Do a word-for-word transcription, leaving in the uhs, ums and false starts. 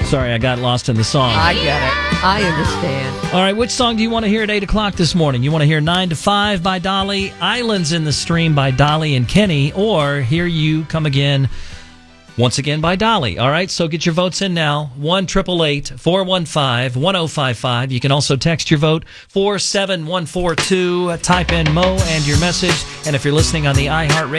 Sorry, I got lost in the song. I get it. I understand. All right, which song do you want to hear at eight o'clock this morning? You want to hear nine to five by Dolly, Islands in the Stream by Dolly and Kenny, or Here You Come Again, once again by Dolly? All right, so get your votes in now. one eight eight eight, four one five, one oh five five. You can also text your vote four seven one four two. Type in Mo and your message. And if you're listening on the iHeartRadio